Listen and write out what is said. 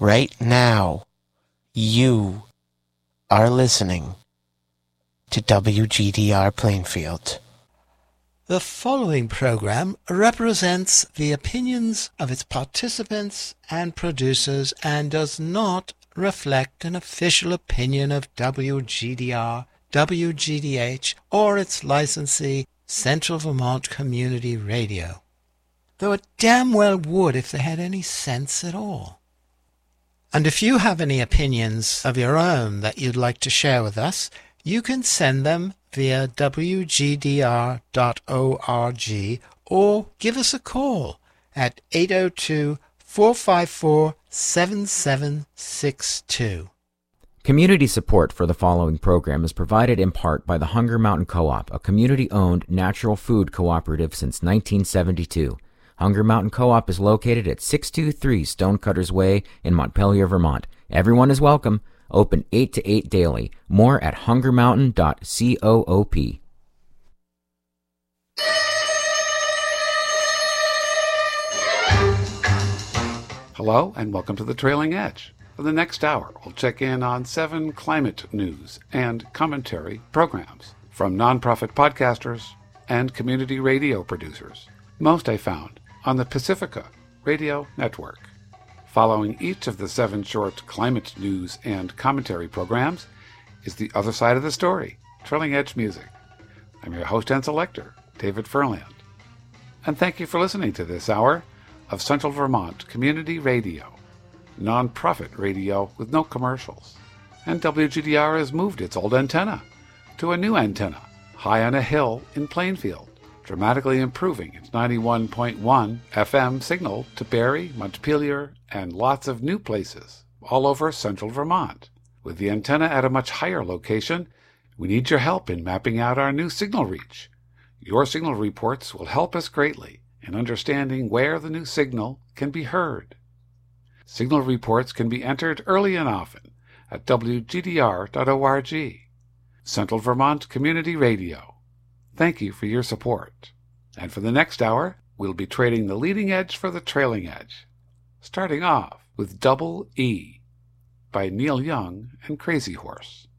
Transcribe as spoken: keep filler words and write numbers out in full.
Right now, you are listening to W G D R Plainfield. The following program represents the opinions of its participants and producers and does not reflect an official opinion of W G D R, W G D H, or its licensee, Central Vermont Community Radio. Though it damn well would if they had any sense at all. And if you have any opinions of your own that you'd like to share with us, you can send them via w g d r dot org or give us a call at eight oh two, four five four, seven seven six two. Community support for the following program is provided in part by the Hunger Mountain Co-op, a community-owned natural food cooperative since nineteen seventy-two. Hunger Mountain Co-op is located at six two three Stonecutters Way in Montpelier, Vermont. Everyone is welcome. Open eight to eight daily. More at hunger mountain dot coop. Hello, and welcome to The Trailing Edge. For the next hour, we'll check in on seven climate news and commentary programs from nonprofit podcasters and community radio producers. Most I found on the Pacifica Radio Network. Following each of the seven short climate news and commentary programs is The Other Side of the Story, Trailing Edge Music. I'm your host and selector, David Furland. And thank you for listening to this hour of Central Vermont Community Radio, non-profit radio with no commercials. And W G D R has moved its old antenna to a new antenna, high on a hill in Plainfield, dramatically improving its ninety-one point one F M signal to Barrie, Montpelier, and lots of new places all over central Vermont. With the antenna at a much higher location, we need your help in mapping out our new signal reach. Your signal reports will help us greatly in understanding where the new signal can be heard. Signal reports can be entered early and often at w g d r dot org. Central Vermont Community Radio. Thank you for your support. And for the next hour, we'll be trading the leading edge for the trailing edge. Starting off with Double E by Neil Young and Crazy Horse.